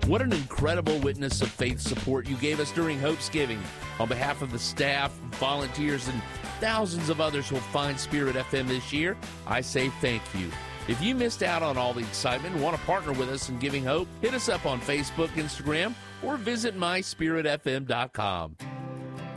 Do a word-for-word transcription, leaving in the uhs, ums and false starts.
What an incredible witness of faith support you gave us during Hope's Giving. On behalf of the staff, volunteers, and thousands of others who will find Spirit F M this year, I say thank you. If you missed out on all the excitement and want to partner with us in giving hope, hit us up on Facebook, Instagram, or visit my spirit f m dot com.